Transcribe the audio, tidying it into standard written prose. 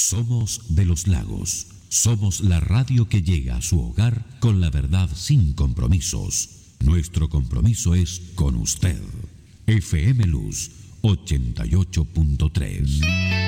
Somos de los Lagos. Somos la radio que llega a su hogar con la verdad sin compromisos. Nuestro compromiso es con usted. FM Luz 88.3.